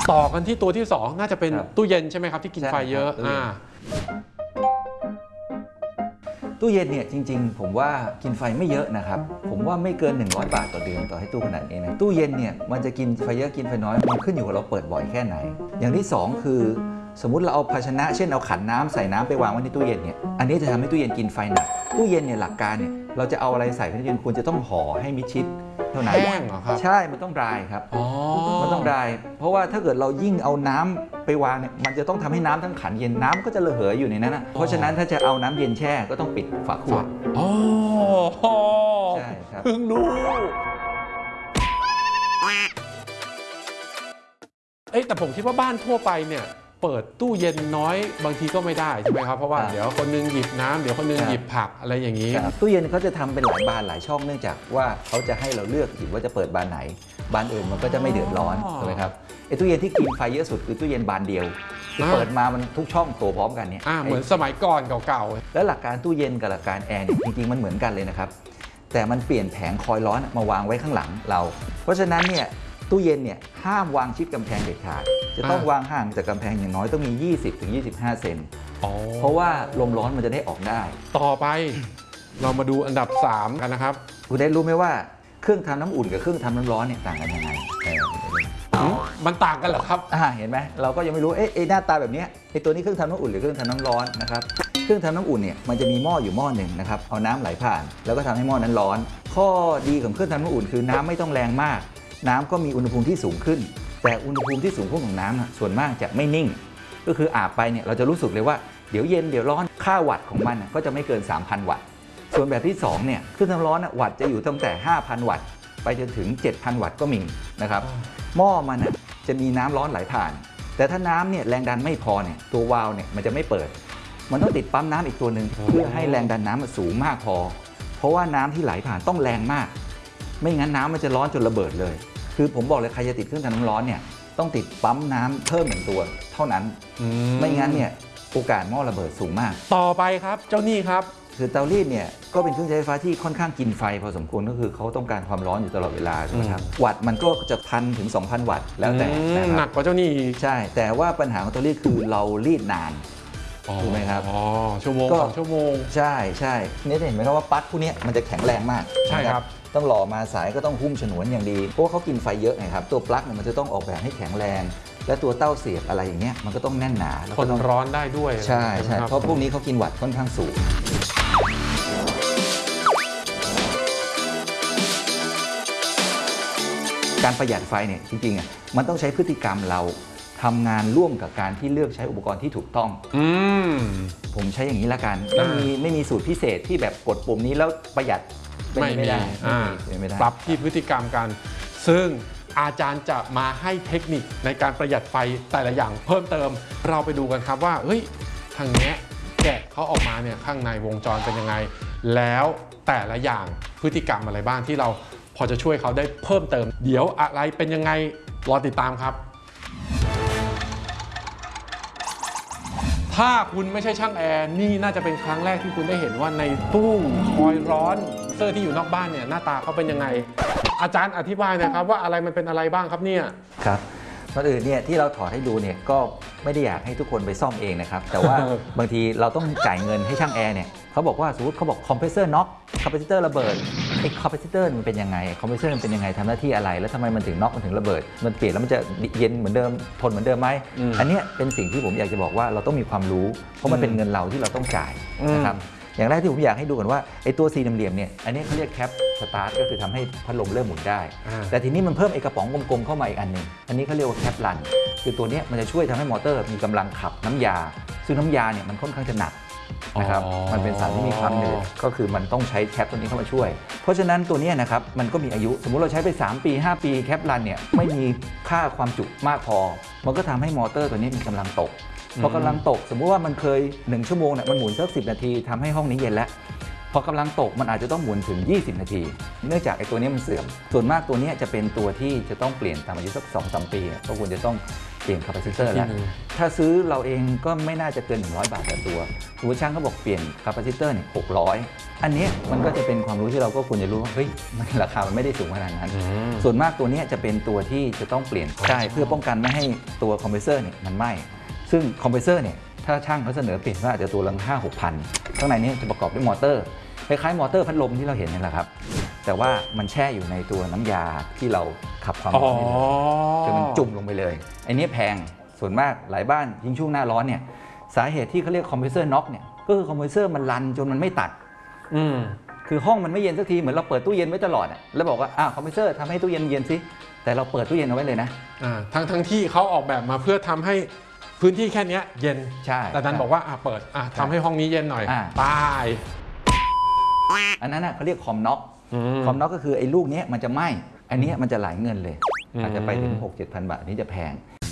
ต่อกันที่ตัวที่2น่าจะเป็นตู้เย็นใช่ไหมครับที่กินไฟเยอะตู้เย็นเนี่ยจริงๆผมว่ากินไฟไม่เยอะนะครับผมว่าไม่เกิน100 บาทต่อเดือนต่อให้ตู้ขนาดนี้นะตู้เย็นเนี่ยมันจะกินไฟเยอะกินไฟน้อยมันขึ้นอยู่กับเราเปิดบ่อยแค่ไหนอย่างที่2คือสมมุติเราเอาภาชนะเช่นเอาขันน้ำใส่น้ำไปวางไว้ในตู้เย็นเนี่ยอันนี้จะทำให้ตู้เย็นกินไฟหนักตู้เย็นเนี่ยหลักการเนี่ยเราจะเอาอะไรใส่ในตู้เย็นควรจะต้องห่อให้มิดชิดเท่านั้นแห้งเหรอครับใช่มันต้องดรายครับมันต้องดรายเพราะว่าถ้าเกิดเรายิ่งเอาน้ำไปวางเนี่ยมันจะต้องทำให้น้ำทั้งขันเย็นน้ำก็จะระเหยอยู่ในนั้นนะเพราะฉะนั้นถ้าจะเอาน้ำเย็นแช่ก็ต้องปิดฝาขวดใช่ครับเพิ่งรู้แต่ผมคิดว่าบ้านทั่วไปเนี่ยเปิดตู้เย็นน้อยบางทีก็ไม่ได้ใช่ไหมครับเพราะว่าเดี๋ยวคนนึงหยิบน้ำเดี๋ยวคนนึงหยิบผักอะไรอย่างนี้ตู้เย็นเขาจะทำเป็นหลายบานหลายช่องเนื่องจากว่าเขาจะให้เราเลือกหยิบว่าจะเปิดบานไหนบานอื่นมันก็จะไม่เดือดร้อนใช่ไหมครับตู้เย็นที่กินไฟเยอะสุดคือตู้เย็นบานเดียวเปิดมามันทุกช่องโตพร้อมกันเนี่ยเหมือนสมัยก่อนเก่าๆแล้วหลักการตู้เย็นกับหลักการแอร์จริงๆมันเหมือนกันเลยนะครับแต่มันเปลี่ยนแผงคอยร้อนมาวางไว้ข้างหลังเราเพราะฉะนั้นเนี่ยตู้เย็นเนี่ยห้ามวางชิดกำแพงเด็ดขาดจะต้องวางห่างจากกำแพงอย่างน้อยต้องมี 20-25 เซนเพราะว่าลมร้อนมันจะได้ออกได้ต่อไปเรามาดูอันดับ3กันนะครับคุณได้รู้ไหมว่าเครื่องทำน้ำอุ่นกับเครื่องทำน้ำร้อนเนี่ยต่างกันยังไงมันต่างกันเหรอครับเห็นไหมเราก็ยังไม่รู้หน้าตาแบบนี้ตัวนี้เครื่องทำน้ำอุ่นหรือเครื่องทำน้ำร้อนนะครับเครื่องทำน้ำอุ่นเนี่ยมันจะมีหม้ออยู่หม้อหนึ่งนะครับเอาน้ำไหลผ่านแล้วก็ทำให้หม้อนั้นร้อนข้อดีของเครื่องทำน้ำอุ่นคือน้ำไม่ต้องแรงมากน้ำก็มีอุณหภูมิที่สูงขึ้นแต่อุณหภูมิที่สูงขึ้นของน้ำส่วนมากจะไม่นิ่งก็คืออาบไปเนี่ยเราจะรู้สึกเลยว่าเดี๋ยวเย็นเดี๋ยวร้อนค่าวัตต์ของมันก็จะไม่เกิน 3,000 วัตต์ส่วนแบบที่2เนี่ยเครื่องทำร้อนวัตต์จะอยู่ตั้งแต่ 5,000 วัตต์ไปจนถึง 7,000 วัตต์ก็มีนะครับหม้อมันจะมีน้ำร้อนไหลผ่านแต่ถ้าน้ำเนี่ยแรงดันไม่พอเนี่ยตัววาล์วเนี่ยมันจะไม่เปิดมันต้องติดปั๊มน้ำอีกตัวหนึ่งเพื่อให้แรงดันน้ำมันสูงมากพอเพราะว่าน้ำที่ไหลผ่านต้องแรงมากไม่งั้นน้ำมันจะร้อนจนระเบิดเลยคือผมบอกเลยใครจะติดเครื่องทำน้ำร้อนเนี่ยต้องติดปั๊มน้ำเพิ่ม1ตัวเท่านั้นไม่งั้นเนี่ยโอกาสหม้อระเบิดสูงมากต่อไปครับเจ้านี่ครับคือเตารีดเนี่ยก็เป็นเครื่องใช้ไฟฟ้าที่ค่อนข้างกินไฟพอสมควรก็คือเขาต้องการความร้อนอยู่ตลอดเวลาใช่ไหมครับวัตต์มันก็จะ1,000 ถึง 2,000 วัตต์แล้วแต่หนักกว่าเจ้านี่ใช่แต่ว่าปัญหาของเตารีดคือเรารีดนานถูกไหมครับชั่วโมง2 ชั่วโมงใช่นี่เห็นไหมครับว่าปลั๊กพวกนี้มันจะแข็งแรงมากใช่ครับต้องหล่อมาสายก็ต้องหุ้มฉนวนอย่างดีเพราะว่าเขากินไฟเยอะไงครับตัวปลั๊กเนี่ยมันจะต้องออกแบบให้แข็งแรงและตัวเต้าเสียบอะไรอย่างเงี้ยมันก็ต้องแน่นหนาทนร้อนได้ด้วยใช่เพราะพวกนี้เขากินวัตต์ค่อนข้างสูงการประหยัดไฟเนี่ยจริงๆมันต้องใช้พฤติกรรมเราทำงานร่วมกับการที่เลือกใช้อุปกรณ์ที่ถูกต้องผมใช้อย่างนี้ละกันไม่มีสูตรพิเศษที่แบบกดปุ่มนี้แล้วประหยัดไม่ได้ปรับที่พฤติกรรมกันซึ่งอาจารย์จะมาให้เทคนิคในการประหยัดไฟแต่ละอย่างเพิ่มเติมเราไปดูกันครับว่าเฮ้ยทางนี้แกะเขาออกมาเนี่ยข้างในวงจรเป็นยังไงแล้วแต่ละอย่างพฤติกรรมอะไรบ้างที่เราพอจะช่วยเขาได้เพิ่มเติมเดี๋ยวอะไรเป็นยังไงรอติดตามครับถ้าคุณไม่ใช่ช่างแอร์นี่น่าจะเป็นครั้งแรกที่คุณได้เห็นว่าในตู้คอยร้อนเสื้อที่อยู่นอกบ้านเนี่ยหน้าตาเขาเป็นยังไงอาจารย์อธิบายนะครับว่าอะไรมันเป็นอะไรบ้างครับเนี่ยครับก่อนอื่นเนี่ยที่เราถอดให้ดูเนี่ยก็ไม่ได้อยากให้ทุกคนไปซ่อมเองนะครับแต่ว่า บางทีเราต้องจ่ายเงินให้ช่างแอร์เนี่ยเขาบอกว่าสมมติเขาบอกคอมเพรสเซอร์น็อกคอมเพรสเซอร์ระเบิดไอ้คอมเพรสเซอร์มันเป็นยังไงคอมเพรสเซอร์มันเป็นยังไงทำหน้าที่อะไรแล้วทำไมมันถึงน็อกมันถึงระเบิดมันเปลี่ยนแล้วมันจะเย็นเหมือนเดิมทนเหมือนเดิมไหมอันนี้เป็นสิ่งที่ผมอยากจะบอกว่าเราต้องมีความรู้เพราะมันเป็นเงินเราที่เราต้องจ่ายนะครับอย่างแรกที่ผมอยากให้ดูก่อนว่าไอ้ตัวสี่เหลี่ยมเนี่ยอันนี้เขาเรียกแคปสตาร์ทก็คือทำให้พัดลมเริ่มหมุนได้แต่ทีนี้มันเพิ่มไอ้กระป๋องกลมๆเข้ามาอีกอันหนึ่งอันนี้เขาเรียกว่าแคปรันคือตัวนี้มันจะช่วยทำให้มอเตอร์มีกำลังขับน้ำยาซึ่งน้ำยาเนี่ยมันค่อนข้างจะหนักนะครับมันเป็นสารที่มีความหนืดก็คือมันต้องใช้แคปตัวนี้เข้ามาช่วยเพราะฉะนั้นตัวนี้นะครับมันก็มีอายุสมมุติเราใช้ไป3 ปี 5 ปีแคปรันเนี่ยไม่มีค่าความจุมากพอมันก็ทำให้มอเตอร์ตัวนี้มีกำลังตกพอกำลังตกสมมุติว่ามันเคย1 ชั่วโมงเนี่ยมันหมุนสัก10 นาทีทำให้ห้องนี้เย็นแล้วพอกำลังตกมันอาจจะต้องหมุนถึง20 นาทีเนื่องจากไอ้ตัวนี้มันเสื่อมส่วนมากตัวนี้จะเป็นตัวที่จะต้องเปลี่ยนตามอายุสัก 2-3 ปีก็ควรจะต้องเปลี่ยนคาปาซิเตอร์แล้วถ้าซื้อเราเองก็ไม่น่าจะเกิน100 บาทต่อตัวสมมติช่างเขาบอกเปลี่ยนคาปาซิเตอร์เนี่ย600อันนี้มันก็จะเป็นความรู้ที่เราก็ควรจะรู้ว่าเฮ้ยมันราคามันไม่ได้สูงขนาดนั้นส่วนมากตัวนี้จะเป็นตัวที่จะต้องเปลี่ยนใช่เพื่อป้องกันไม่ให้ตัวคอมเพรสเซอร์เนี่ยมันไหม้ซึ่งคอมเพรสเซอร์เนี่ยถ้าช่างเขาเสนอเปลี่ยนว่าอาจจะตัวละ5-6 พันข้างในนี้จะประกอบด้วยมอเตอร์คล้ายๆมอเตอร์พัดลมที่เราเห็นนี่แหละครับแต่ว่ามันแช่อยู่ในตัวน้ำยาที่เราขับความร้อนนี่เลยคือมันจุ่มลงไปเลยไอ้นี้แพงส่วนมากหลายบ้านยิ่งช่วงหน้าร้อนเนี่ยสาเหตุที่เขาเรียกคอมเพรสเซอร์น็อกเนี่ยก็คือคอมเพรสเซอร์มันรันจนมันไม่ตัดคือห้องมันไม่เย็นสักทีเหมือนเราเปิดตู้เย็นไว้ตลอดแล้วบอกว่าคอมเพรสเซอร์ทำให้ตู้เย็นเย็นสิแต่เราเปิดตู้เย็นเอาไว้เลยนะทั้งที่เขาออกแบบมาเพื่อทำให้พื้นที่แค่นี้เย็นใช่แต่นั้นบอกว่าเปิดทำให้ห้องนี้เย็นหน่อยตายอันนั้นเขาเรียกคอมน็อกก็คือไอ้ลูกนี้มันจะไหม้อันนี้มันจะหลายเงินเลยอาจจะไปถึง 6-7,000 บาทนี่จะแพง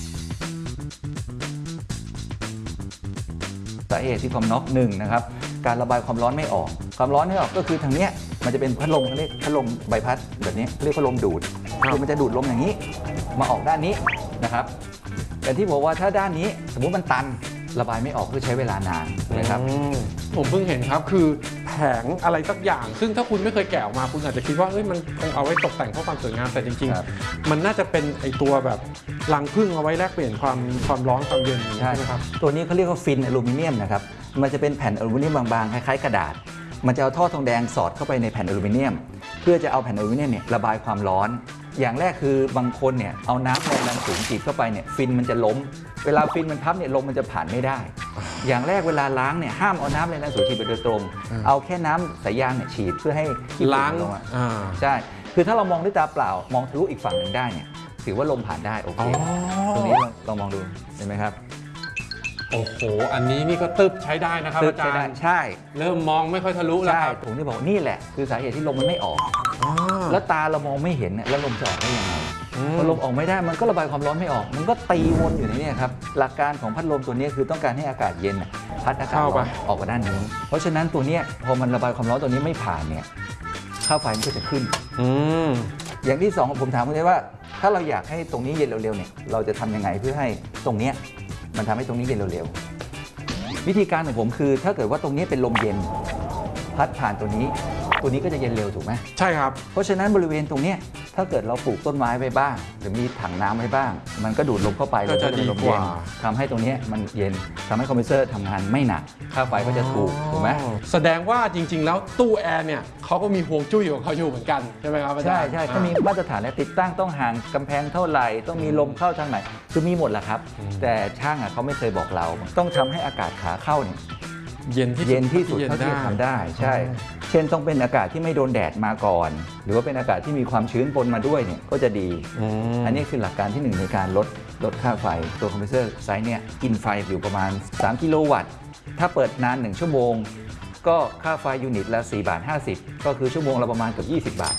สาเหตุที่คอมน็อก1นะครับการระบายความร้อนไม่ออกความร้อนไม่ออกก็คือทางเนี้ยมันจะเป็นพัดลมเขาเรียกพัดลมใบพัดแบบนี้เรียกพัดลมดูดคือมันจะดูดลมอย่างนี้มาออกด้านนี้นะครับแต่ที่บอกว่าถ้าด้านนี้สมมุติมันตันระบายไม่ออกคือใช้เวลานานนะครับผมเพิ่งเห็นครับคือแผงอะไรสักอย่างซึ่งถ้าคุณไม่เคยแกะออกมาคุณอาจจะคิดว่ามันคงเอาไว้ตกแต่งเพื่อความสวยงามแต่จริงๆมันน่าจะเป็นไอตัวแบบรังผึ้งเอาไว้แลกเปลี่ยนความร้อนความเย็นใช่ไหมครับตัวนี้เขาเรียกว่าฟินอลูมิเนียมนะครับมันจะเป็นแผ่นอลูมิเนียมบางๆคล้ายๆกระดาษมันจะเอาท่อทองแดงสอดเข้าไปในแผ่นอลูมิเนียมเพื่อจะเอาแผ่นอลูมิเนียมเนี่ยระบายความร้อนอย่างแรกคือบางคนเนี่ยเอาน้ำแรงสูงฉีดเข้าไปเนี่ยฟินมันจะล้มเวลาฟินมันพับเนี่ยลมมันจะผ่านไม่ได้อย่างแรกเวลาล้างเนี่ยห้ามเอาน้ำแรงสูงฉีดไปโดยตรงเอาแค่น้ำสายยางเนี่ยฉีดเพื่อให้ล้างใช่คือถ้าเรามองด้วยตาเปล่ามองทะลุอีกฝั่งหนึ่งได้เนี่ยถือว่าลมผ่านได้โอเคตรงนี้ลองมองดูเห็นไหมครับโอ้โหอันนี้นี่ก็ตึ๊บใช้ได้นะครับอาจารย์ใช่เริ่มมองไม่ค่อยทะลุแล้วครับผมที่บอกนี่แหละคือสาเหตุที่ลมมันไม่ออกแล้วตาเรามองไม่เห็นแล้วลมจะออกได้ยังไงพอลมออกไม่ได้มันก็ระบายความร้อนไม่ออกมันก็ตีวนอยู่ในนี้ครับหลักการของพัดลมตัวนี้คือต้องการให้อากาศเย็นพัดอากาศร้อนออกมาด้านนี้เพราะฉะนั้นตัวนี้พอมันระบายความร้อนตัวนี้ไม่ผ่านเนี่ยค่าไฟมันก็จะขึ้นอย่างที่2ผมถามคุณเลยว่าถ้าเราอยากให้ตรงนี้เย็นเร็วๆเนี่ยเราจะทำยังไงเพื่อให้ตรงนี้มันทำให้ตรงนี้เย็นเร็วๆวิธีการของผมคือถ้าเกิดว่าตรงนี้เป็นลมเย็นพัดผ่านตัวนี้ก็จะเย็นเร็วถูกไหมใช่ครับเพราะฉะนั้นบริเวณตรงนี้ถ้าเกิดเราปลูกต้นไม้ไว้บ้างหรือมีถังน้ำไว้บ้างมันก็ดูดลมเข้าไปก็จะดีกว่าทำให้ตรงนี้มันเย็นทำให้คอมเพรสเซอร์ทำงานไม่หนักค่าไฟก็จะถูกไหมแสดงว่าจริงๆแล้วตู้แอร์เนี่ยเขาก็มีฮวงจุ้ยของเขาอยู่เหมือนกันใช่ไหมครับใช่เขามีมาตรฐานและติดตั้งต้องห่างกำแพงเท่าไหร่ต้องมีลมเข้าทางไหนคือมีหมดแหละครับแต่ช่างเขาไม่เคยบอกเราต้องทำให้อากาศขาเข้าเนี่ยเย็นที่สุดเท่าที่จะทำได้ใช่เช่นต้องเป็นอากาศที่ไม่โดนแดดมาก่อนหรือว่าเป็นอากาศที่มีความชื้นปนมาด้วยเนี่ยก็จะดีอันนี้คือหลักการที่1ในการลดค่าไฟตัวคอมเพรสเซอร์ไซส์เนี่ยกินไฟอยู่ประมาณ3กิโลวัตต์ถ้าเปิดนาน1ชั่วโมงก็ค่าไฟยูนิตละ4.50 บาทก็คือชั่วโมงละประมาณเกือบ20 บาท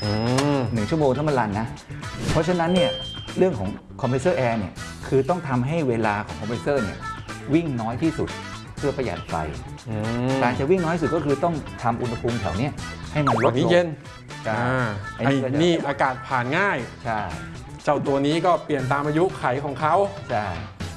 1ชั่วโมงถ้ามันรันนะเพราะฉะนั้นเนี่ยเรื่องของคอมเพรสเซอร์แอร์เนี่ยคือต้องทำให้เวลาของคอมเพรสเซอร์เนี่ยวิ่งน้อยที่สุดเพื่อประหยัดไฟการจะวิ่งน้อยสุดก็คือต้องทำอุณหภูมิแถวนี้ให้มันลดลงเย็นนี่อากาศผ่านง่ายใช่เจ้าตัวนี้ก็เปลี่ยนตามอายุไขของเขาใช่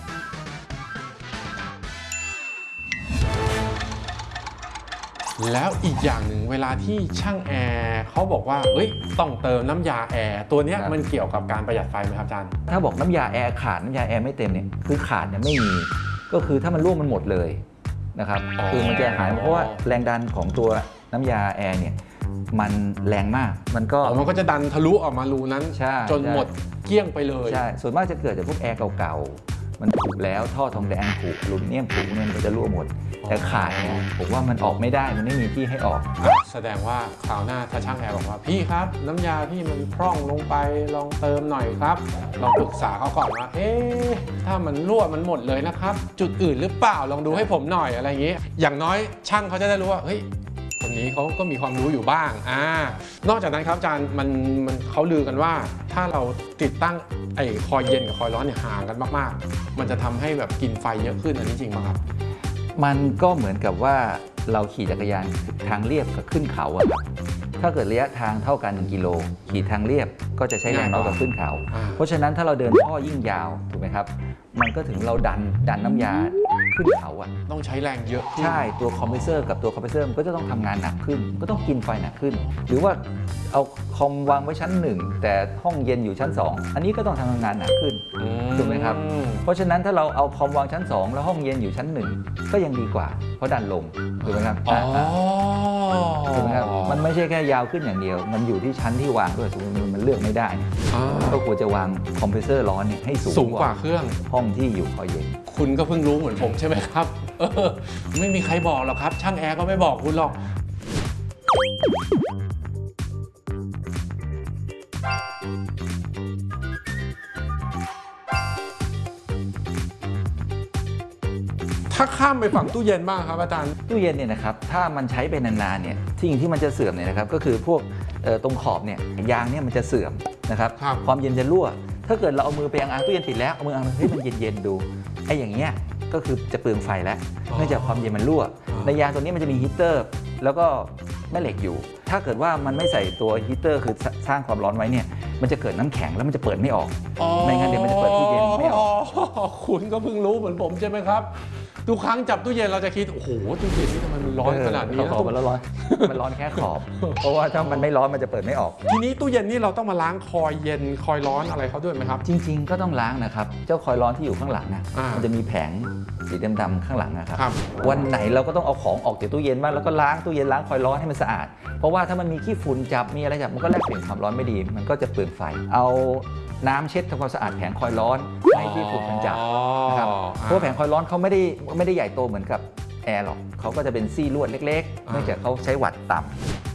แล้วอีกอย่างหนึ่งเวลาที่ช่างแอร์เขาบอกว่าต้องเติมน้ำยาแอร์ตัวนี้มันเกี่ยวกับการประหยัดไฟไหมครับอาจารย์ถ้าบอกน้ำยาแอร์ขาดน้ำยาแอร์ไม่เต็มเนี่ยคือขาดเนี่ยไม่มีก็คือถ้ามันรั่วมันหมดเลยนะครับคือมันจะหายเพราะว่าแรงดันของตัวน้ำยาแอร์เนี่ยมันแรงมากมันก็จะดันทะลุออกมารูนั้นจนหมดเกลี้ยงไปเลยใช่ส่วนมากจะเกิดจากพวกแอร์เก่าๆมันผุแล้วท่อทองแดงผุอลูมิเนียมผุเนี่ยมันจะรั่วหมดแต่ขาดเนี่ยผมว่ามันออกไม่ได้มันไม่มีที่ให้ออกแสดงว่าคราวหน้าถ้าช่างแอร์บอกว่าพี่ครับน้ำยาพี่มันพร่องลงไปลองเติมหน่อยครับลองปรึกษาเขาก่อนว่าถ้ามันรั่วมันหมดเลยนะครับจุดอื่นหรือเปล่าลองดูให้ผมหน่อยอะไรอย่างนี้อย่างน้อยช่างเขาจะได้รู้ว่าคนนี้เขาก็มีความรู้อยู่บ้างนอกจากนั้นครับอาจารย์มันเขาลือกันว่าถ้าเราติดตั้งคอยเย็นกับคอยร้อนเนี่ยห่างกันมากๆมันจะทำให้แบบกินไฟเยอะขึ้นอันนี้จริงไหมครับมันก็เหมือนกับว่าเราขี่จักรยานทางเรียบกับขึ้นเขาอะครับถ้าเกิดระยะทางเท่ากัน1 กิโลขี่ทางเรียบก็จะใช้แรงน้อยกว่าขึ้นเขา เพราะฉะนั้นถ้าเราเดินท่อยิ่งยาวถูกไหมครับมันก็ถึงเราดันน้ำยาขึ้นเขาอะต้องใช้แรงเยอะขึ้นใช่ตัวคอมเพรสเซอร์กับตัวคอมเพรสเซอร์มันก็จะต้องทำงานหนักขึ้นก็ต้องกินไฟหนักขึ้น หรือว่าเอาคอมวางไว้ชั้น 1แต่ห้องเย็นอยู่ชั้น 2อันนี้ก็ต้องทำงานหนักขึ้นถูกไหมครับเพราะฉะนั้นถ้าเราเอาคอมวางชั้น 2แล้วห้องเย็นอยู่ชั้น 1ก็ยังดีกว่าเพราะดันลงถูกไหมครับถูกไหมครับมันไม่ใช่แค่ยาวขึ้นอย่างเดียวมันอยู่ที่ชั้นที่วางด้วยสมมติมันเลือกไม่ได้ก็ควรจะวางคอมเพรสเซอร์ร้อนเนี่ยให้สูงกว่าเครื่องห้องที่อยู่คอยเย็นคุณก็เพิ่งรู้เหมือนผมใช่ไหมครับไม่มีใครบอกหรอกครับช่างแอร์ก็ไม่บอกคุณหรอกถ้าข้ามไปฝั่งตู้เย็นบ้างครับอาจารย์ตู้เย็นเนี่ยนะครับถ้ามันใช้ไปนานๆเนี่ยสิ่งที่มันจะเสื่อมเนี่ยนะครับก็คือพวกตรงขอบเนี่ยยางเนี่ยมันจะเสื่อมนะครับความเย็นจะรั่วถ้าเกิดเราเอามือไปอังตู้เย็นติดแล้วเอามืออังเฮ้ยมันเย็นๆดูไอ้อย่างเงี้ยก็คือจะเปลืองไฟแล้วเนื่องจากความเย็นมันรั่วในยางตัวนี้มันจะมีฮีตเตอร์แล้วก็แม่เหล็กอยู่ถ้าเกิดว่ามันไม่ใส่ตัวฮีตเตอร์คือสร้างความร้อนไว้เนี่ยมันจะเกิดน้ำแข็งแล้วมันจะเปิดไม่ออกไม่งั้นเดี๋ยวมันจะเปิดตู้เย็นไม่ออกคุณก็เพิ่งรู้เหมือนผมใช่ไหมครับทุกครั้งจับตู้เย็นเราจะคิดโอ้โหตู้เย็นนี่ทำไมมันร้อนขนาดนี้ขอบมันร้อนมันร้อนแค่ขอบเพราะว่าถ้ามันไม่ร้อนมันจะเปิดไม่ออกทีนี้ตู้เย็นนี่เราต้องมาล้างคอยเย็นคอยร้อนอะไรเขาด้วยไหมครับจริงๆก็ต้องล้างนะครับเจ้าคอยร้อนที่อยู่ข้างหลังนะมันจะมีแผงสีดำๆข้างหลังนะครับวันไหนเราก็ต้องเอาของออกจากตู้เย็นบ้างแล้วก็ล้างตู้เย็นล้างคอยร้อนให้มันสะอาดเพราะว่าถ้ามันมีขี้ฝุ่นจับมีอะไรจับมันก็แลกเปลี่ยนความร้อนไม่ดีมันก็จะเปลืองไฟเอาน้ำเช็ดทำความสะอาดแผงคอยร้อนให้ที่ฝุ่นมันจับนะครับเพราะแผงคอยร้อนเขาไม่ได้ใหญ่โตเหมือนกับแอร์หรอกเขาก็จะเป็นซี่ลวดเล็กๆเนื่องจากเขาใช้วัตต์ต่ำ